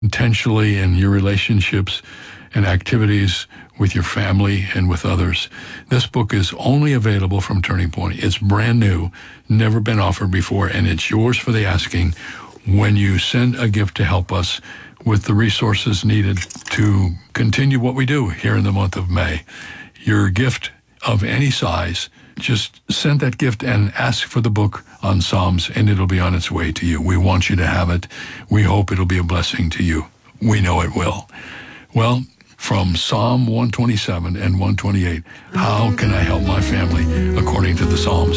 intentionally in your relationships and activities with your family and with others. This book is only available from Turning Point. It's brand new, never been offered before, and it's yours for the asking when you send a gift to help us with the resources needed to continue what we do here in the month of May. Your gift of any size, just send that gift and ask for the book on Psalms, and it'll be on its way to you. We want you to have it. We hope it'll be a blessing to you. We know it will. Well, from Psalm 127 and 128, how can I help my family according to the Psalms?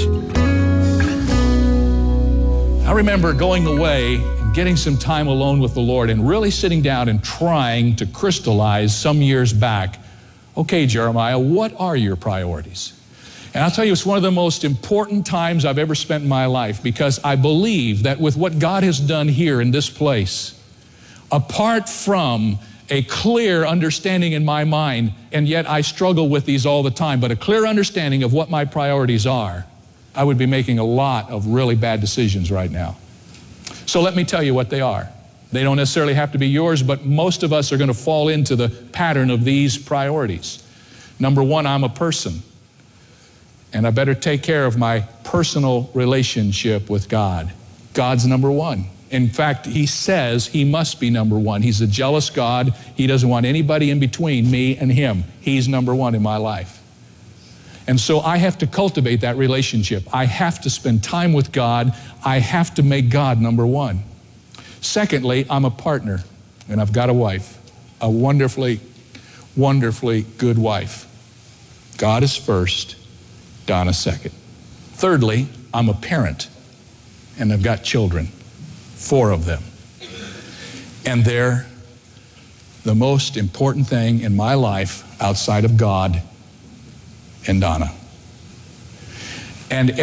I remember going away and getting some time alone with the Lord and really sitting down and trying to crystallize some years back, okay, Jeremiah, what are your priorities? And I'll tell you, it's one of the most important times I've ever spent in my life, because I believe that with what God has done here in this place, apart from a clear understanding in my mind, and yet I struggle with these all the time, but a clear understanding of what my priorities are, I would be making a lot of really bad decisions right now. So let me tell you what they are. They don't necessarily have to be yours, but most of us are going to fall into the pattern of these priorities. Number one, I'm a person, and I better take care of my personal relationship with God. God's number one. In fact, he says he must be number one. He's a jealous God. He doesn't want anybody in between me and him. He's number one in my life. And so I have to cultivate that relationship. I have to spend time with God. I have to make God number one. Secondly, I'm a partner, and I've got a wife, a wonderfully, wonderfully good wife. God is first, Donna second. Thirdly, I'm a parent, and I've got children, 4 of them. And they're the most important thing in my life outside of God and Donna. And